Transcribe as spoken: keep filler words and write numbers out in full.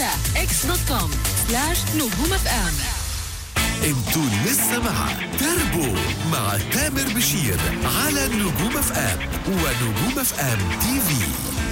على إكس دوت كوم سلاش نجوم اف ام. انتوا لسه مع تربو مع تامر بشير على نجوم اف ام ونجوم اف ام تي في.